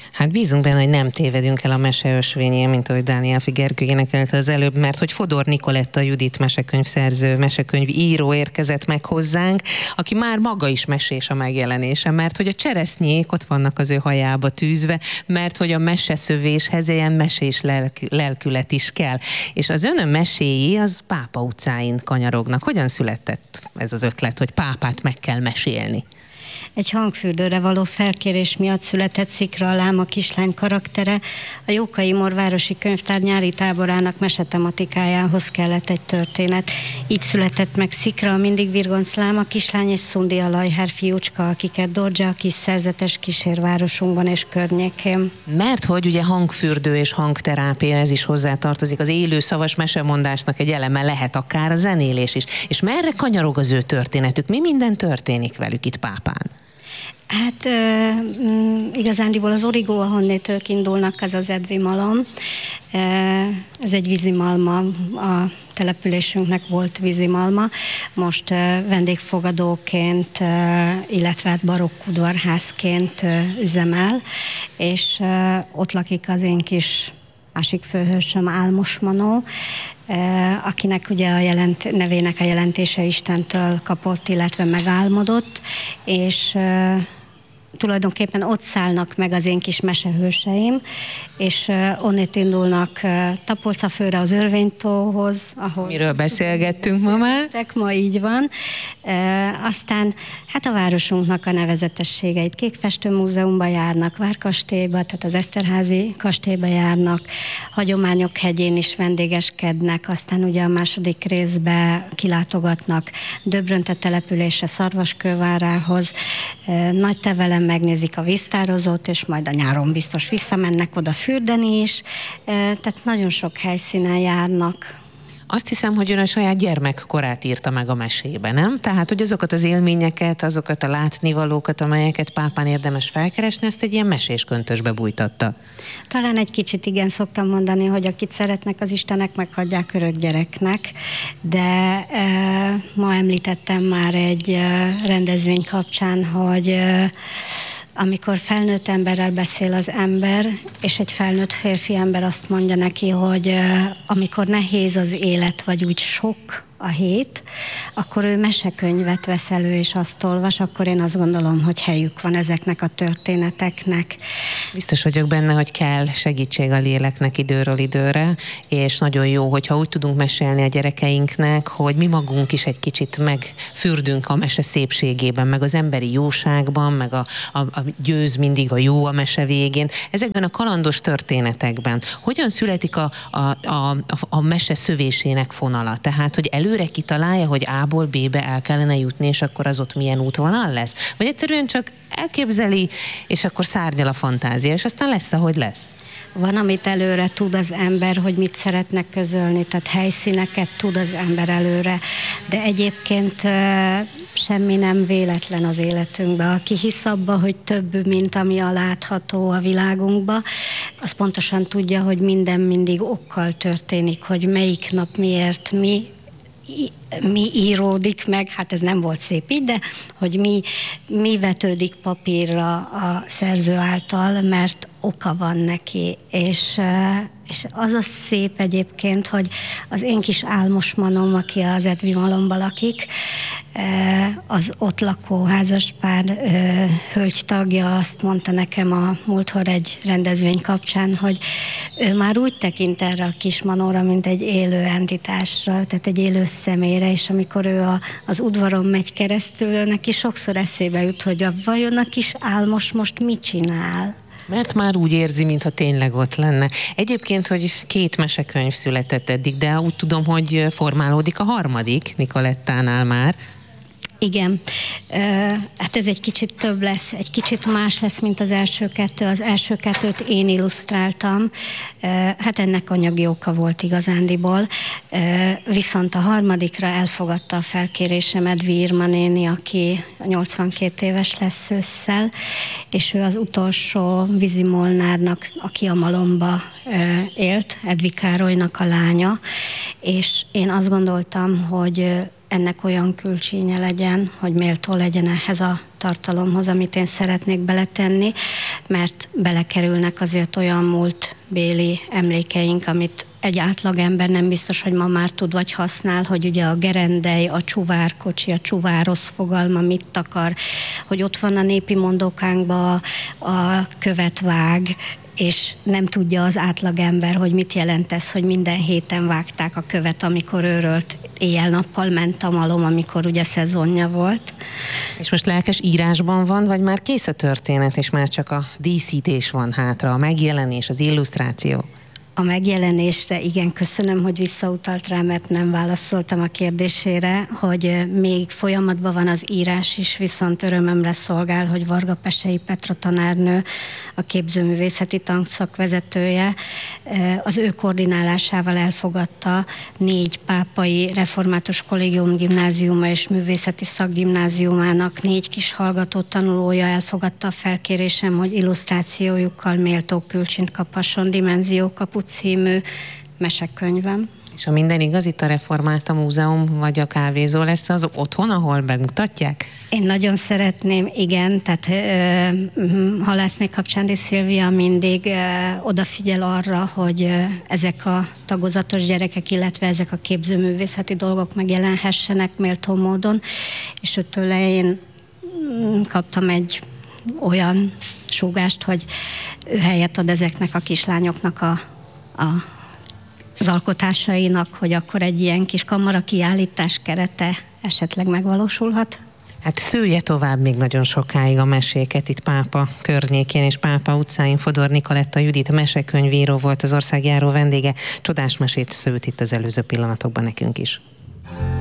Hát bízunk benne, hogy nem tévedünk el a meseösvényén, mint ahogy Dániel Gergő énekelte az előbb, mert hogy Fodor Nikoletta Judit mesekönyvszerző, mesekönyvíró érkezett meg hozzánk, aki már maga is mesés a megjelenése, mert hogy a cseresznyék ott vannak az ő hajába tűzve, mert hogy a meseszövéshez ilyen mesés lelkület is kell. És az önön meséi az Pápa utcáin kanyarognak. Hogyan született ez az ötlet, hogy pápát meg kell mesélni? Egy hangfürdőre való felkérés miatt született Szikra a láma kislány karaktere. A Jókai Mór városi könyvtár nyári táborának mesetematikájához kellett egy történet. Így született meg Szikra, a mindig virgonc láma kislány és Szundi a lajhár fiúcska, akiket Dordzsa a kis szerzetes kísér városunkban és környékén. Mert hogy ugye hangfürdő és hangterápia, ez is hozzátartozik, az élő szavas mesemondásnak egy eleme lehet akár a zenélés is. És merre kanyarog az ő történetük? Mi minden történik velük itt Pápán? Hát igazándiból az origó, ahonnét ők indulnak, az az Edvi malom. Ez egy vízimalma, a településünknek volt vízimalma. Most vendégfogadóként, illetve hát barokk udvarházként üzemel, és ott lakik az én kis másik főhősöm, Álmos Manó, akinek ugye a nevének a jelentése Istentől kapott, illetve megálmodott, és tulajdonképpen ott szállnak meg az én kis mesehőseim, és onnét indulnak Tapolcafőre az Örvénytóhoz, ahol... Miről beszélgettünk ma már? Ma így van. Aztán hát a városunknak a nevezetességeit Kékfestő Múzeumba járnak, Várkastélyba, tehát az Eszterházi kastélyba járnak, Hagyományok hegyén is vendégeskednek, aztán ugye a második részbe kilátogatnak Döbrönte települése Szarvaskővárához, Nagytevelen megnézik a víztározót, és majd a nyáron biztos visszamennek oda fürdeni is, tehát nagyon sok helyszínen járnak. Azt hiszem, hogy ön a saját gyermekkorát írta meg a mesébe, nem? Tehát, hogy azokat az élményeket, azokat a látnivalókat, amelyeket Pápán érdemes felkeresni, azt egy ilyen mesés köntösbe bújtatta. Talán egy kicsit igen, szoktam mondani, hogy akit szeretnek az Istenek, meghagyják örök gyereknek, de ma említettem már egy rendezvény kapcsán, hogy amikor felnőtt emberrel beszél az ember, és egy felnőtt férfi ember azt mondja neki, hogy amikor nehéz az élet, vagy úgy sok a hét, akkor ő mesekönyvet vesz elő, és azt olvas, akkor én azt gondolom, hogy helyük van ezeknek a történeteknek. Biztos vagyok benne, hogy kell segítség a léleknek időről időre, és nagyon jó, hogyha úgy tudunk mesélni a gyerekeinknek, hogy mi magunk is egy kicsit megfürdünk a mese szépségében, meg az emberi jóságban, meg a győz mindig a jó a mese végén. Ezekben a kalandos történetekben hogyan születik a mese szövésének fonala? Tehát, hogy előre kitalálja, hogy A-ból B-be el kellene jutni, és akkor az ott milyen útvonal lesz? Vagy egyszerűen csak elképzeli, és akkor szárnyal a fantázia, és aztán lesz, ahogy lesz? Van, amit előre tud az ember, hogy mit szeretne közölni, tehát helyszíneket tud az ember előre, de egyébként semmi nem véletlen az életünkben. Aki hisz abba, hogy több, mint ami a látható a világunkban, az pontosan tudja, hogy minden mindig okkal történik, hogy melyik nap miért mi íródik meg, hát ez nem volt szép így, de hogy mi vetődik papírra a szerző által, mert oka van neki, és az a szép egyébként, hogy az én kis Álmos Manom, aki az Edvi malomban lakik, az ott lakó házaspár hölgy tagja azt mondta nekem a múltkor egy rendezvény kapcsán, hogy ő már úgy tekint erre a kis Manóra, mint egy élő entitásra, tehát egy élő személyre, és amikor ő az udvaron megy keresztül, neki sokszor eszébe jut, hogy vajon a kis Álmos most mit csinál? Mert már úgy érzi, mintha tényleg ott lenne. Egyébként, hogy 2 mesekönyv született eddig, de úgy tudom, hogy formálódik a harmadik Nikolettánál már. Igen, hát ez egy kicsit több lesz, egy kicsit más lesz, mint az első 2. Az első 2-t én illusztráltam, hát ennek anyagi oka volt igazándiból, viszont a harmadikra elfogadta a felkérésemet Virma néni, aki 82 éves lesz ősszel, és ő az utolsó vízimolnárnak, aki a malomba élt, Edvi Károlynak a lánya, és én azt gondoltam, hogy ennek olyan külcsínye legyen, hogy méltó legyen ehhez a tartalomhoz, amit én szeretnék beletenni, mert belekerülnek azért olyan múltbéli emlékeink, amit egy átlagember nem biztos, hogy ma már tud vagy használ, hogy ugye a gerendely, a csuvárkocsi, a csuvárosz fogalma mit akar, hogy ott van a népi mondókánkban a követvág, és nem tudja az átlagember, hogy mit jelent ez, hogy minden héten vágták a követ, amikor őrölt, éjjel-nappal ment a malom, amikor ugye szezonja volt. És most lelkes írásban van, vagy már kész a történet, és már csak a díszítés van hátra, a megjelenés, az illusztráció? A megjelenésre, igen, köszönöm, hogy visszautalt rá, mert nem válaszoltam a kérdésére, hogy még folyamatban van az írás is, viszont örömömre szolgál, hogy Varga Pesei Petra tanárnő, a képzőművészeti tanszak vezetője, az ő koordinálásával elfogadta 4 pápai református kollégium gimnáziuma és művészeti szakgimnáziumának 4 kis hallgató tanulója elfogadta a felkérésem, hogy illusztrációjukkal méltó külcsint kaphasson Dimenzió Kapu című mesekönyvem. És ha minden igaz, itt a Reformáta Múzeum vagy a kávézó lesz az otthon, ahol bemutatják? Én nagyon szeretném, igen, tehát Halászné Kapcsándi Szilvia mindig odafigyel arra, hogy ezek a tagozatos gyerekek, illetve ezek a képzőművészeti dolgok megjelenhessenek méltó módon, és tőle én kaptam egy olyan súgást, hogy ő helyet ad ezeknek a kislányoknak az alkotásainak, hogy akkor egy ilyen kis kamara kiállítás kerete esetleg megvalósulhat. Hát szülje tovább még nagyon sokáig a meséket itt Pápa környékén és Pápa utcáin. Fodor Nikoletta Judit mesekönyvíró volt az országjáró vendége. Csodás mesét szőtt itt az előző pillanatokban nekünk is.